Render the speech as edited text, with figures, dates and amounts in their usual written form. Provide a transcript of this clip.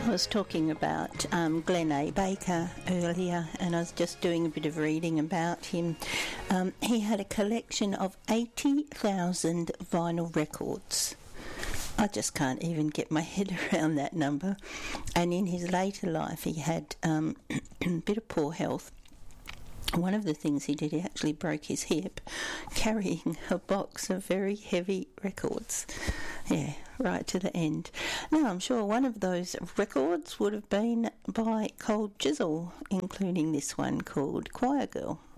I was talking about Glenn A. Baker earlier, and I was just doing a bit of reading about him. He had a collection of 80,000 vinyl records. I just can't even get my head around that number. And in his later life, he had a bit of poor health. One of the things he did, he actually broke his hip carrying a box of very heavy records. Yeah, right to the end. Now, I'm sure one of those records would have been by Cold Chisel, including this one called Choir Girl.